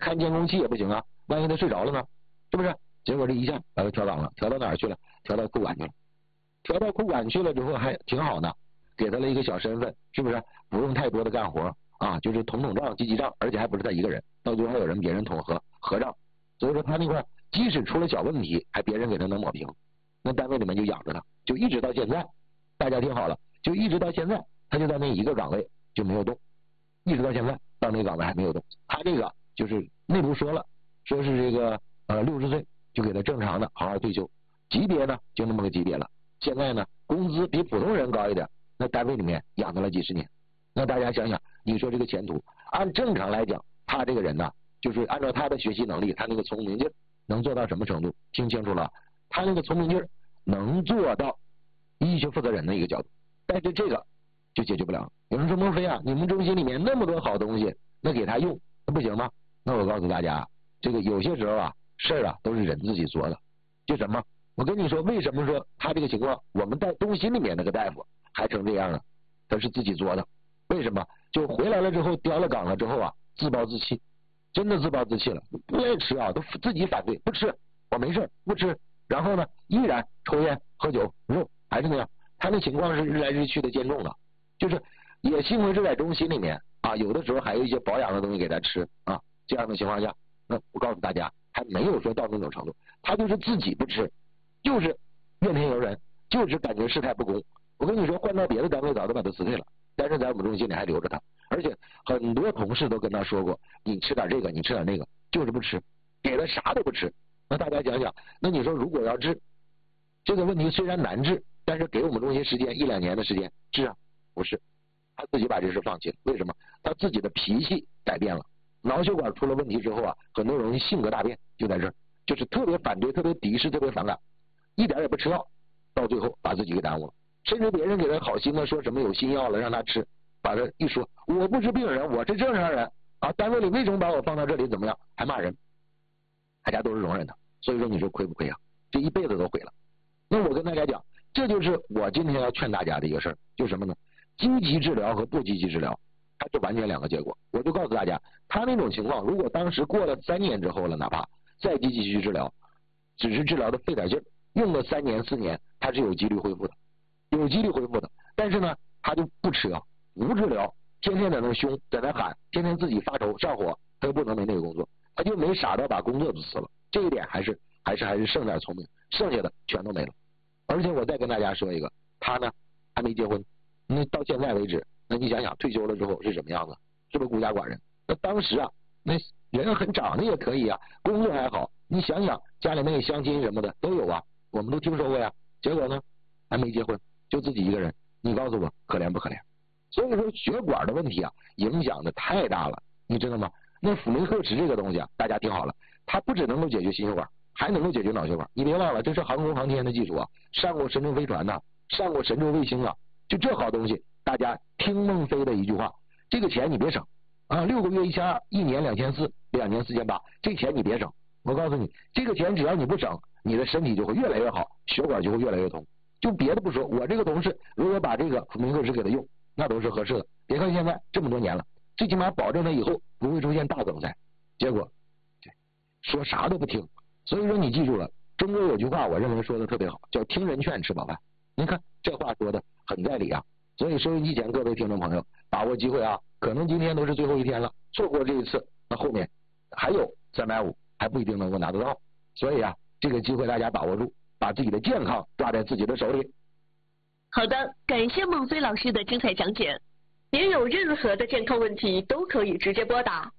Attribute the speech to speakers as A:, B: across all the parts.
A: 看监控器也不行啊，万一他睡着了呢，是不是？结果这一下把他调岗了，调到哪儿去了？调到库管去了。调到库管去了之后还挺好的，给他了一个小身份，是不是？不用太多的干活啊，就是统账、记账，而且还不是他一个人，到最后还有人别人统合账。所以说他那块即使出了小问题，还别人给他能抹平。那单位里面就养着他，就一直到现在。大家听好了，就一直到现在，他就在那一个岗位就没有动，一直到现在到那个岗位还没有动。他这个就是内部说了，说是这个60岁就给他正常的好好退休，级别呢就那么个级别了。现在呢工资比普通人高一点，那单位里面养他了几十年。那大家想想，你说这个前途，按正常来讲，他这个人呢，就是按照他的学习能力，他那个聪明劲儿能做到什么程度？听清楚了，他那个聪明劲儿能做到医学负责人的一个角度，但是这个就解决不了。有人说孟非啊，你们中心里面那么多好东西，那给他用那不行吗？那我告诉大家，这个有些时候啊，事儿啊都是人自己做的。就什么？我跟你说，为什么说他这个情况，我们在中心里面那个大夫还成这样了？他是自己做的。为什么？就回来了之后，调了岗了之后啊，自暴自弃，真的自暴自弃了，不爱吃啊，都自己反对，不吃，我没事不吃。然后呢，依然抽烟、喝酒、肉，还是那样。他那情况是日来日去的渐重了，就是也幸亏是在中心里面啊，有的时候还有一些保养的东西给他吃啊，这样的情况下，那我告诉大家，还没有说到那种程度，他就是自己不吃，就是怨天尤人，就是感觉事态不公。我跟你说，换到别的单位早都把他辞退了，但是在我们中心里还留着他，而且很多同事都跟他说过，你吃点这个，你吃点那个，就是不吃，给他啥都不吃。那大家想想，那你说如果要治这个问题，虽然难治，但是给我们中心时间1-2年的时间治啊，不是，他自己把这事放弃了。为什么？他自己的脾气改变了，脑血管出了问题之后啊，很多人性格大变，就在这儿，就是特别反对、特别敌视、特别反感，一点也不吃药，到最后把自己给耽误了。甚至别人给他好心的说什么有新药了让他吃，把他一说，我不是病人，我是正常人啊，单位里为什么把我放到这里怎么样，还骂人，大家都是容忍他。所以说你说亏不亏啊？这一辈子都毁了。那我跟大家讲，这就是我今天要劝大家的一个事儿，就是什么呢？积极治疗和不积极治疗，它是完全两个结果。我就告诉大家，他那种情况，如果当时过了3年之后了，哪怕再积极去治疗，只是治疗的费点劲儿，用了3年4年，他是有几率恢复的，有几率恢复的。但是呢，他就不吃药，不治疗，天天在那凶，在那喊，天天自己发愁上火，他又不能没那个工作，他就没傻到把工作都辞了。这一点还是剩点聪明，剩下的全都没了。而且我再跟大家说一个，他呢还没结婚，那到现在为止，那你想想退休了之后是什么样子？是不是孤家寡人？那当时啊，那人很长得也可以啊，工作还好，你想想家里那个相亲什么的都有啊，我们都听说过呀。结果呢，还没结婚，就自己一个人，你告诉我可怜不可怜？所以说血管的问题啊，影响的太大了，你知道吗？那辅酶克池这个东西啊，大家听好了，它不只能够解决心血管，还能够解决脑血管。你别忘了，这是航空航天的技术啊，上过神舟飞船呐，上过神舟卫星啊，就这好东西，大家听孟非的一句话，这个钱你别省啊，6个月1200，一年2400，2年4800，这钱你别省。我告诉你，这个钱只要你不省，你的身体就会越来越好，血管就会越来越通。就别的不说，我这个同事如果把这个辅酶克池给他用，那都是合适的。别看现在这么多年了，最起码保证他以后不会出现大梗塞。结果说啥都不听。所以说你记住了，中国有句话我认为说的特别好，叫听人劝吃饱饭。您看这话说的很在理啊。所以收音机前各位听众朋友，把握机会啊，可能今天都是最后一天了，错过这一次，那后面还有350，还不一定能够拿得到。所以啊，这个机会大家把握住，把自己的健康抓在自己的手里。
B: 好的，感谢孟非老师的精彩讲解。您有任何的健康问题都可以直接拨打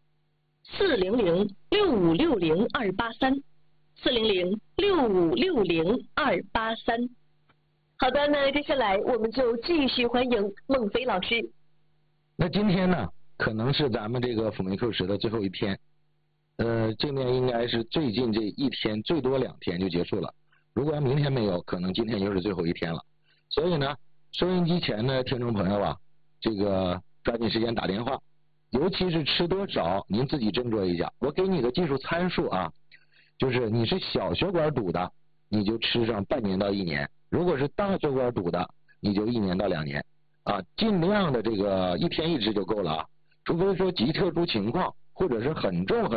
B: 400-6560-283，400-6560-283。好的，那接下来我们就继续欢迎孟非老师。
A: 那今天呢，可能是咱们这个辅酶克池的最后一天，这面应该是最近这一天，最多2天就结束了。如果要明天没有，可能今天就是最后一天了。所以呢，收音机前的听众朋友啊，这个抓紧时间打电话，尤其是吃多少，您自己斟酌一下。我给你个技术参数啊，就是你是小血管堵的，你就吃上半年到1年；如果是大血管堵的，你就1年到2年啊，尽量的这个1天1支就够了啊，除非说极特殊情况或者是很重